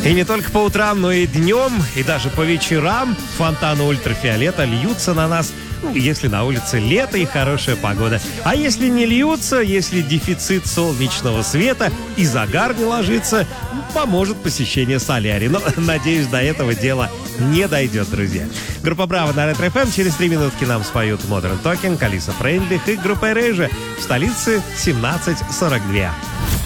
И не только по утрам, но и днем, и даже по вечерам фонтаны ультрафиолета льются на нас, если на улице лето и хорошая погода. А если не льются, если дефицит солнечного света и загар не ложится, поможет посещение солярия. Но, надеюсь, до этого дела не дойдет, друзья. Группа «Браво» на Ретро ФМ. Через 3 минутки нам споют Modern Talking, Алиса Фрейндлих и группа «Эрейжа» в столице 17:42.